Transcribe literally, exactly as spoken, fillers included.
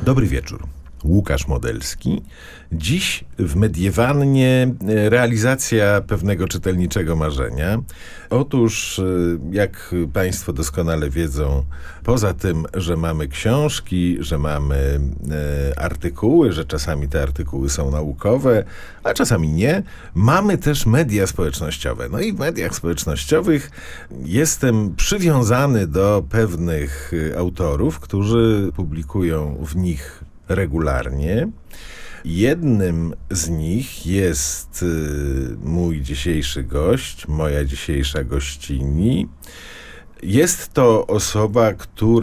Dobry wieczór. Łukasz Modelski. Dziś w Mediewannie realizacja pewnego czytelniczego marzenia. Otóż, jak Państwo doskonale wiedzą, poza tym, że mamy książki, że mamy e, artykuły, że czasami te artykuły są naukowe, a czasami nie, mamy też media społecznościowe. No i w mediach społecznościowych jestem przywiązany do pewnych autorów, którzy publikują w nich regularnie. Jednym z nich jest mój dzisiejszy gość, moja dzisiejsza gościni. Jest to osoba, która